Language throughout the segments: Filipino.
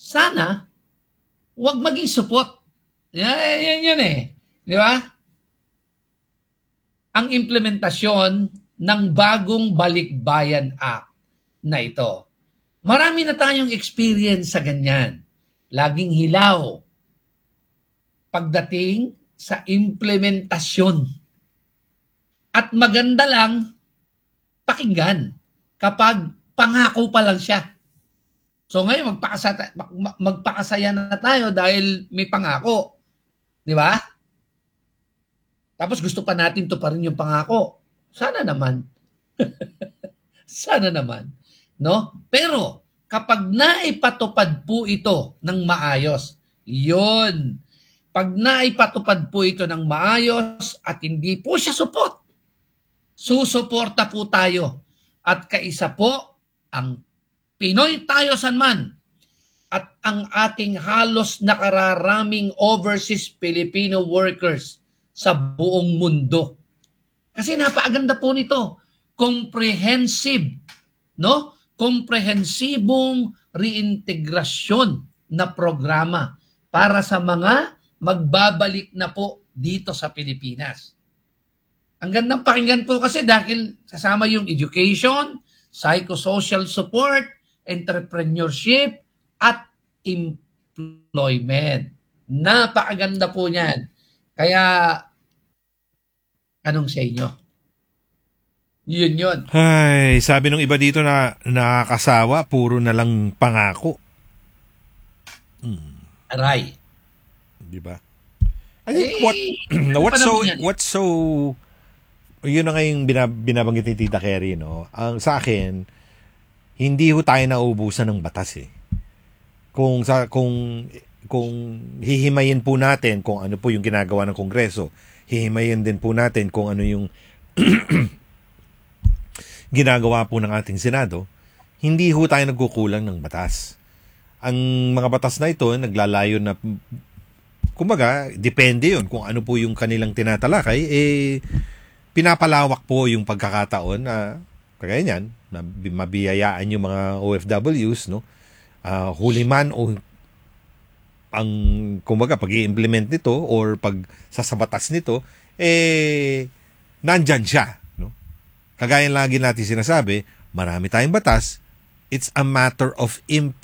sana huwag maging support. Yan yun eh. Di ba? Ang implementasyon ng bagong Balikbayan Act na ito. Marami na tayong experience sa ganyan. Laging hilaw pagdating sa implementasyon. At maganda lang pakinggan kapag pangako pa lang siya. So ngayon magpakasaya na tayo dahil may pangako. Di ba? Tapos gusto pa natin to pa rin yung pangako. Sana naman. Sana naman. No? Pero kapag naipatupad po ito ng maayos, yun. Pag naipatupad po ito ng maayos at hindi po siya support, susuporta po tayo. At kaisa po ang Pinoy tayo sanman at ang ating halos nakararaming overseas Filipino workers sa buong mundo. Kasi napakaganda po nito. Comprehensive, no? Komprehensibong reintegrasyon na programa para sa mga magbabalik na po dito sa Pilipinas. Ang gandang pakinggan po kasi dahil kasama yung education, psychosocial support, entrepreneurship, at employment. Napakaganda po niyan. Kaya, anong sa inyo? Yun. Ay, sabi nung iba dito na nakakasawa, puro na lang pangako. Aray. Di ba? I think what's so yun na nga yung binabanggit ni Tita Kerry, no? Ang sa akin, hindi ho tayo nauubusan ng batas eh. Kung hihimayin po natin kung ano po yung ginagawa ng Kongreso, hihimayin din po natin kung ano yung ginagawa po ng ating Senado, hindi ho tayo nagkukulang ng batas. Ang mga batas na ito, naglalayo na, kumbaga, depende yun kung ano po yung kanilang tinatalakay, pinapalawak po yung pagkakataon na, kagaya niyan, na mabiyayaan yung mga OFWs, no? Huli man o ang, kumbaga, pag-i-implement nito or pag sasabatas nito, nandyan siya. Kagaya lagi natin sinasabi, marami tayong batas, it's a matter of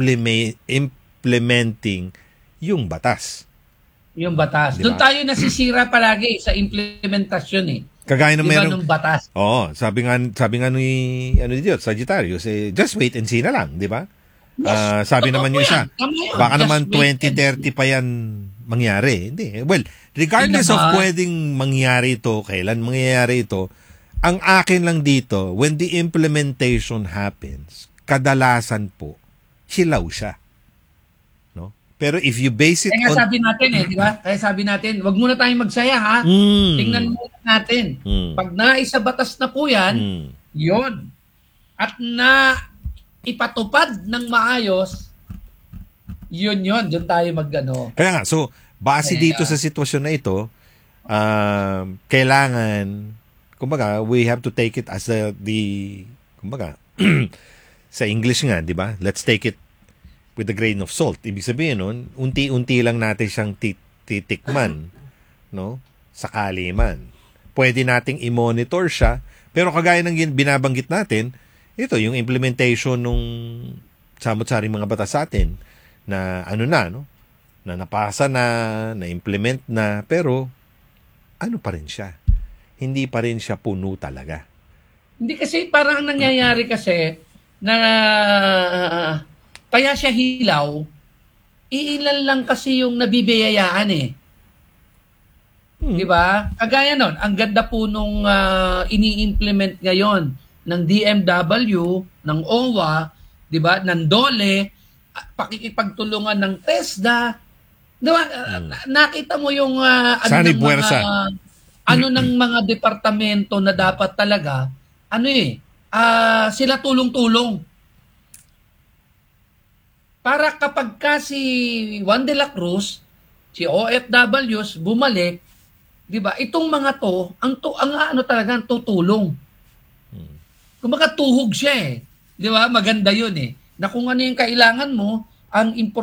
implementing yung batas. Yung batas. Diba? Doon tayo nasisira palagi sa implementasyon eh. Kagaya ng merong batas. Oo, sabi nga ni dito, Sagittarius, just wait and see na lang, di ba? Yes, sabi naman yung isa, baka naman 2030 pa yan mangyari. Hindi. Well, regardless of pwedeng mangyari ito, kailan mangyayari ito, ang akin lang dito, when the implementation happens, kadalasan po, hilaw siya. No? Pero if you base it on... Kaya sabi natin di ba? Kaya sabi natin, wag muna tayong magsaya, ha? Tingnan muna natin. Pag naisabatas na po yan, yun. At na ipatupad ng maayos, yun. Doon tayo mag-ano. Kaya nga, so, base dito sa sitwasyon na ito, kailangan... Kumbaga, we have to take it as kumbaga, sa English nga, di ba? Let's take it with a grain of salt. Ibig sabihin nun, unti-unti lang natin siyang titikman, no? Sakali man. Pwede nating i-monitor siya, pero kagaya ng binabanggit natin, ito, yung implementation nung samot-saring mga batas sa atin, na no? Na napasa na-implement na, pero ano pa rin siya? Hindi pa rin siya puno talaga. Hindi kasi parang nangyayari kasi na kaya siya hilaw, iilan lang kasi yung nabibiyayaan eh. Di ba? Kagaya nun, ang ganda po nung ini-implement ngayon ng DMW, ng OWA, di ba? Ng DOLE, pakikipagtulungan ng TESDA. Di ba? Nakita mo yung ano ng mga departamento na dapat talaga, sila tulong-tulong. Para kapag si Juan de la Cruz, si OFWs, bumalik, di ba, itong mga ang talaga, tutulong. Kumbaga tuhog siya eh. Di ba? Maganda yun eh. Na kung ano yung kailangan mo, ang importante